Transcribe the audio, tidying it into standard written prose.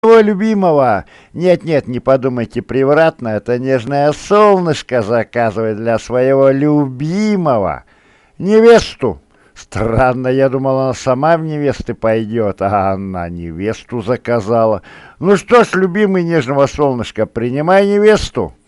своего любимого. Нет-нет, не подумайте превратно, это нежное солнышко заказывает для своего любимого невесту. Странно, я думал, она сама в невесты пойдет, а она невесту заказала. Ну что ж, любимый нежного солнышка, принимай невесту.